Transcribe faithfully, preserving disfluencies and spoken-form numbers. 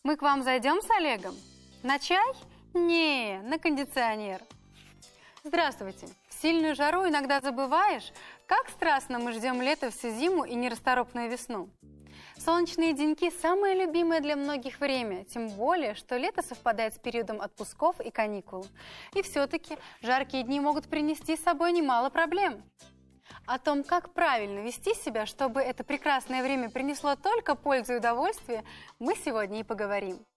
Мы к вам зайдем с Олегом? На чай? Не, на кондиционер. Здравствуйте. В сильную жару иногда забываешь, как страстно мы ждем лето всю зиму и нерасторопную весну. Солнечные деньки – самое любимое для многих время, тем более, что лето совпадает с периодом отпусков и каникул. И все-таки жаркие дни могут принести с собой немало проблем. О том, как правильно вести себя, чтобы это прекрасное время принесло только пользу и удовольствие, мы сегодня и поговорим.